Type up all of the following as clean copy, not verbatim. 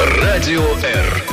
Радио Р.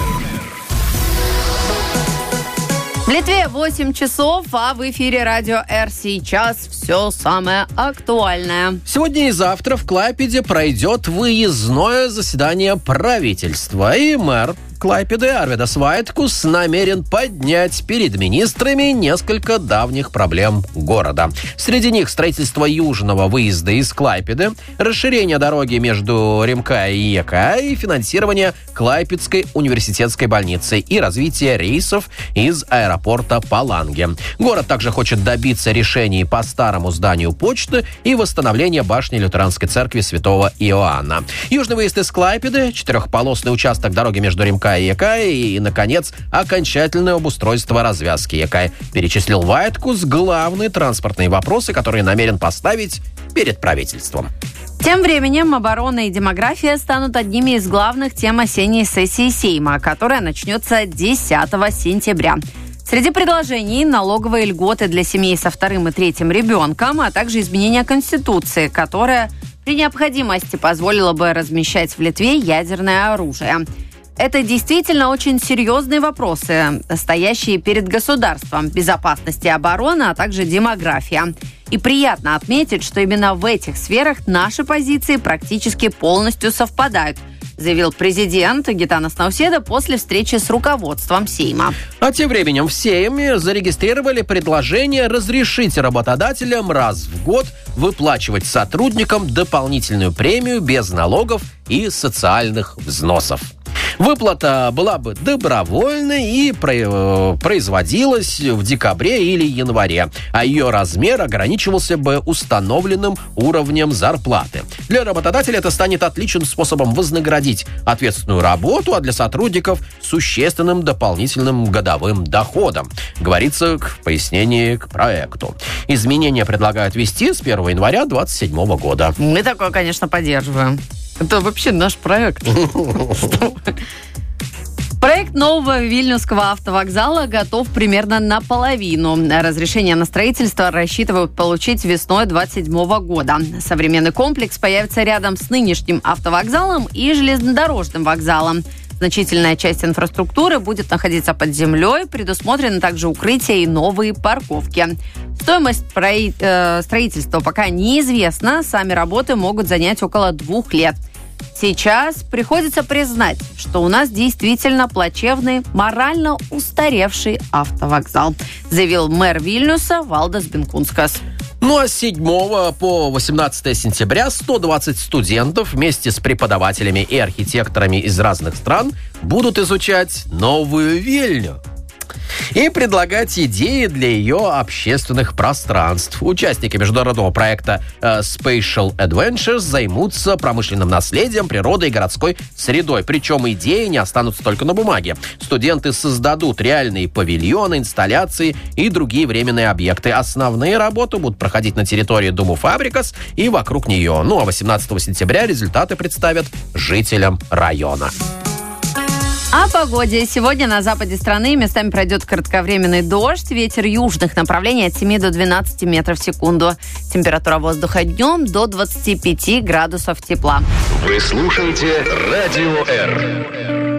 В Литве 8 часов, а в эфире Радио Р сейчас все самое актуальное. Сегодня и завтра в Клайпеде пройдет выездное заседание правительства. И мэр Клайпеды Арвидас Вайткус намерен поднять перед министрами несколько давних проблем города. Среди них строительство южного выезда из Клайпеды, расширение дороги между Римка и Ека и финансирование Клайпедской университетской больницы и развитие рейсов из аэропорта Паланги. Город также хочет добиться решений по старому зданию почты и восстановления башни лютеранской церкви святого Иоанна. Южный выезд из Клайпеды, четырехполосный участок дороги между Римка и Екай и, наконец, окончательное обустройство развязки Екай. Перечислил Вайткус главные транспортные вопросы, которые намерен поставить перед правительством. Тем временем оборона и демография станут одними из главных тем осенней сессии Сейма, которая начнется 10 сентября. Среди предложений налоговые льготы для семей со вторым и третьим ребенком, а также изменение Конституции, которая при необходимости позволила бы размещать в Литве ядерное оружие. Это действительно очень серьезные вопросы, стоящие перед государством: безопасность и оборона, а также демография. И приятно отметить, что именно в этих сферах наши позиции практически полностью совпадают, заявил президент Гитанас Науседа после встречи с руководством Сейма. А тем временем в Сейме зарегистрировали предложение разрешить работодателям раз в год выплачивать сотрудникам дополнительную премию без налогов и социальных взносов. Выплата была бы добровольной и производилась в декабре или январе, а ее размер ограничивался бы установленным уровнем зарплаты. Для работодателя это станет отличным способом вознаградить ответственную работу, а для сотрудников – существенным дополнительным годовым доходом, говорится в пояснении к проекту. Изменения предлагают ввести с 1 января 2027 года. Мы такое, конечно, поддерживаем. Это вообще наш проект. Проект нового Вильнюсского автовокзала готов примерно наполовину. Разрешение на строительство рассчитывают получить весной 2027 года. Современный комплекс появится рядом с нынешним автовокзалом и железнодорожным вокзалом. Значительная часть инфраструктуры будет находиться под землей, предусмотрены также укрытия и новые парковки. Стоимость строительства пока неизвестна, сами работы могут занять около 2 лет. Сейчас приходится признать, что у нас действительно плачевный, морально устаревший автовокзал, заявил мэр Вильнюса Валдас Бенкунскас. Ну а с 7 по 18 сентября 120 студентов вместе с преподавателями и архитекторами из разных стран будут изучать новую Вильню и предлагать идеи для ее общественных пространств. Участники международного проекта Spatial Adventures займутся промышленным наследием, природой и городской средой. Причем идеи не останутся только на бумаге. Студенты создадут реальные павильоны, инсталляции и другие временные объекты. Основные работы будут проходить на территории Думу Фабрикас и вокруг нее. Ну а 18 сентября результаты представят жителям района. О погоде. Сегодня на западе страны местами пройдет кратковременный дождь. Ветер южных направлений от 7 до 12 метров в секунду. Температура воздуха днем до 25 градусов тепла. Вы слушаете Радио Р.